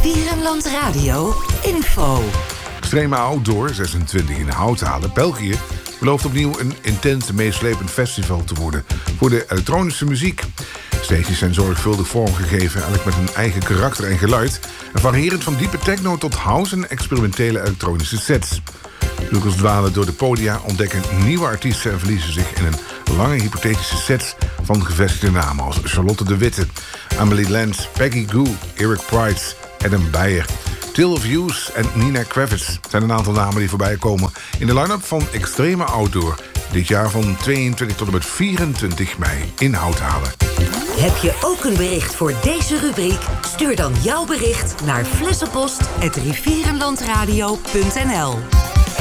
Rivierenland Radio info. Extreme Outdoor 26 in Houthalen, België, belooft opnieuw een intens meeslepend festival te worden voor de elektronische muziek. Stages zijn zorgvuldig vormgegeven, elk met een eigen karakter en geluid, en variërend van diepe techno tot house en experimentele elektronische sets. Bezoekers dwalen door de podia, ontdekken nieuwe artiesten en verliezen zich in een lange hypothetische set van gevestigde namen als Charlotte de Witte, Amelie Lens, Peggy Gou, Eric Price, Adam Beyer, Till of Use en Nina Kravitz zijn een aantal namen die voorbij komen in de line-up van Extreme Outdoor. Dit jaar van 22 tot en met 24 mei in Houthalen. Heb je ook een bericht voor deze rubriek? Stuur dan jouw bericht naar flessenpost@rivierenlandradio.nl.